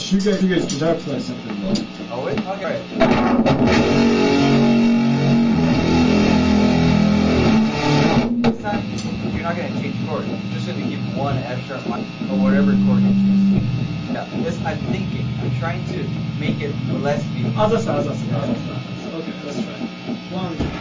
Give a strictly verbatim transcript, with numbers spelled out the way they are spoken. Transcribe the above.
shoegaze, shoegaze guitar player something low. Oh, it? Okay, right. This time, you're not going to change chord. You're just going to keep one F sharp minor, or whatever chord you choose. Yeah, this I'm thinking. I'm trying to make it less be. Ah, that's fine, that's fine. Okay, let's try. One,